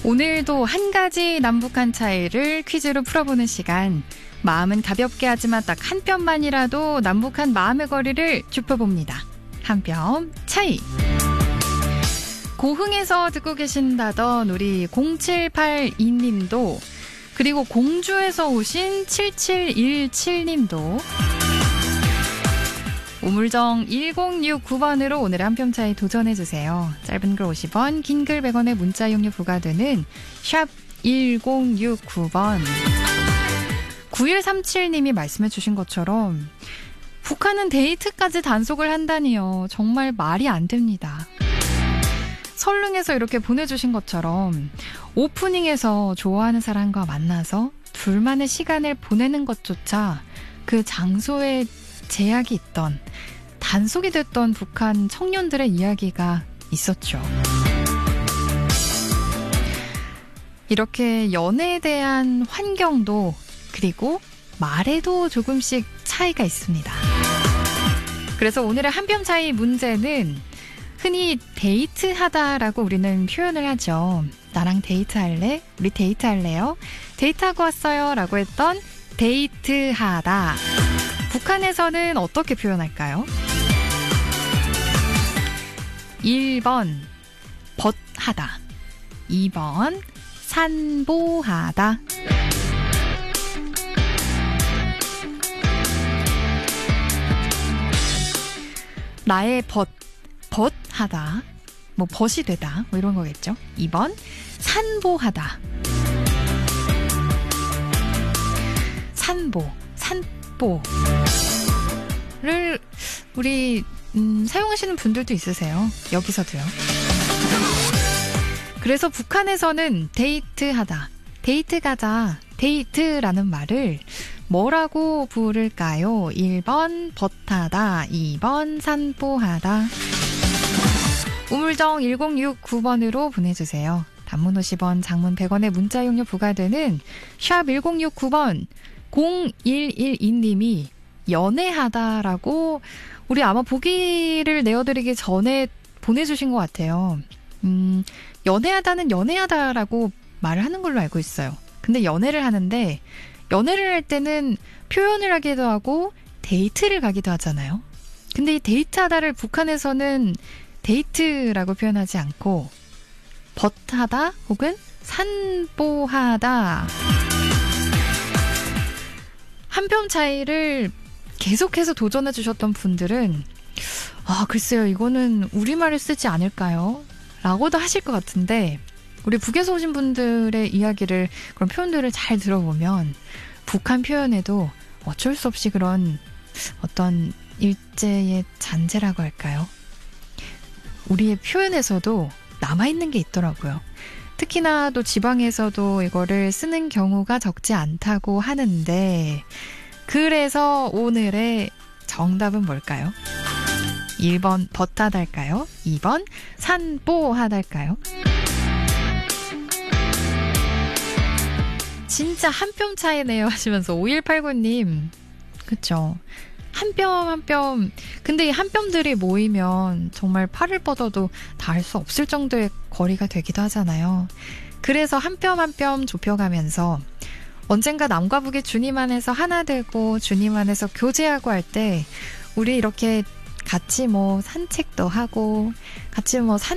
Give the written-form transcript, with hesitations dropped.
오늘도 한 가지 남북한 차이를 퀴즈로 풀어보는 시간. 마음은 가볍게 하지만 딱 한 뼘만이라도 남북한 마음의 거리를 좁혀봅니다. 한 뼘 차이. 고흥에서 듣고 계신다던 우리 0782님도, 그리고 공주에서 오신 7717님도, 우물정 1069번으로 오늘의 한 뼘 차이 도전해주세요. 짧은 글 50원, 긴 글 100원의 문자 이용료 부과되는 샵 1069번. 9137님이 말씀해 주신 것처럼 북한은 데이트까지 단속을 한다니요. 정말 말이 안 됩니다. 설릉에서 이렇게 보내주신 것처럼 오프닝에서 좋아하는 사람과 만나서 둘만의 시간을 보내는 것조차 그 장소에 제약이 있던, 단속이 됐던 북한 청년들의 이야기가 있었죠. 이렇게 연애에 대한 환경도, 그리고 말에도 조금씩 차이가 있습니다. 그래서 오늘의 한 뼘 차이 문제는 흔히 데이트하다라고 우리는 표현을 하죠. 나랑 데이트할래? 우리 데이트할래요? 데이트하고 왔어요 라고 했던 데이트하다. 북한에서는 어떻게 표현할까요? 1번 벗하다, 2번 산보하다. 나의 벗하다, 뭐 벗이 되다, 뭐 이런 거겠죠. 2번 산보하다. 산보를 우리 사용하시는 분들도 있으세요. 여기서도요. 그래서 북한에서는 데이트하다, 데이트 가자, 데이트라는 말을 뭐라고 부를까요? 1번 벗하다, 2번 산보하다. 우물정 1069번으로 보내주세요. 단문 50원, 장문 100원의 문자 이용료 부과되는 샵 1069번. 0112님이 연애하다라고 우리 아마 보기를 내어드리기 전에 보내주신 것 같아요. 연애하다는 연애하다라고 말을 하는 걸로 알고 있어요. 근데 연애를 하는데, 연애를 할 때는 표현을 하기도 하고 데이트를 가기도 하잖아요. 근데 이 데이트하다를 북한에서는 데이트라고 표현하지 않고 벗하다 혹은 산보하다. 한 뼘 차이를 계속해서 도전해 주셨던 분들은 글쎄요, 이거는 우리말을 쓰지 않을까요? 라고도 하실 것 같은데, 우리 북에서 오신 분들의 이야기를, 그런 표현들을 잘 들어보면 북한 표현에도 어쩔 수 없이 그런 어떤 일제의 잔재라고 할까요? 우리의 표현에서도 남아있는 게 있더라고요. 특히나 또 지방에서도 이거를 쓰는 경우가 적지 않다고 하는데, 그래서 오늘의 정답은 뭘까요? 1번 벗하달까요? 2번 산보하달까요? 진짜 한 뼘 차이네요 하시면서 5189님, 그쵸? 한 뼘 한 뼘. 근데 이 한 뼘들이 모이면 정말 팔을 뻗어도 닿을 수 없을 정도의 거리가 되기도 하잖아요. 그래서 한 뼘 한 뼘 좁혀가면서 언젠가 남과 북이 주님 안에서 하나 되고 주님 안에서 교제하고 할 때 우리 이렇게 같이 뭐 산책도 하고 같이 뭐